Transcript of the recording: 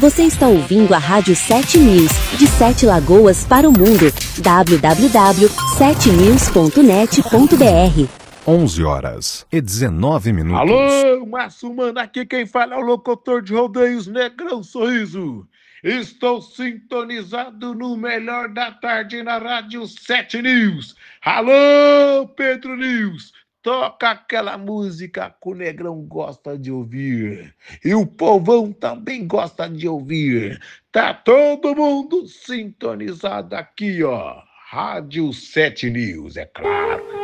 Você está ouvindo a Rádio 7 News, de 7 Lagoas para o mundo. www.7news.net.br 11h19. Alô, Márcio Mano, aqui quem fala é o locutor de rodeios Negrão Sorriso. Estou sintonizado no melhor da tarde na Rádio 7 News. Alô, Pedro News, toca aquela música que o Negrão gosta de ouvir. E o povão também gosta de ouvir. Tá todo mundo sintonizado aqui, ó. Rádio 7 News, é claro.